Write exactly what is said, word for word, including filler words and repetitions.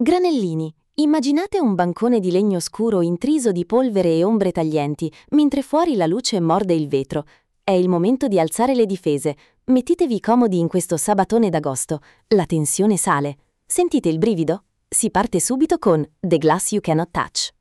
Granellini. Immaginate un bancone di legno scuro intriso di polvere e ombre taglienti, mentre fuori la luce morde il vetro. È il momento di alzare le difese. Mettetevi comodi in questo sabatone d'agosto. La tensione sale. Sentite il brivido? Si parte subito con The Glass You Cannot Touch.